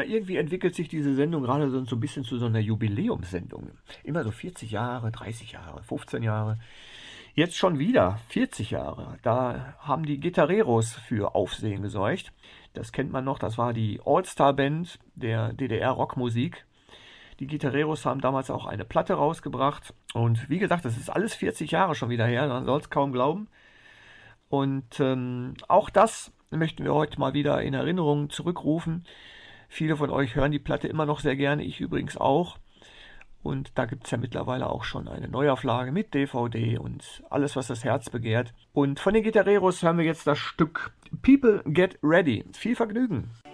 irgendwie entwickelt sich diese Sendung gerade so ein bisschen zu so einer Jubiläumssendung. Immer so 40 Jahre, 30 Jahre, 15 Jahre. Jetzt schon wieder 40 Jahre. Da haben die Gitarreros für Aufsehen gesorgt. Das kennt man noch, das war die All-Star-Band der DDR-Rockmusik. Die Gitarreros haben damals auch eine Platte rausgebracht. Und wie gesagt, das ist alles 40 Jahre schon wieder her, man soll es kaum glauben. Und auch das möchten wir heute mal wieder in Erinnerung zurückrufen. Viele von euch hören die Platte immer noch sehr gerne, ich übrigens auch. Und da gibt es ja mittlerweile auch schon eine Neuauflage mit DVD und alles, was das Herz begehrt. Und von den Gitarreros hören wir jetzt das Stück People Get Ready. Viel Vergnügen!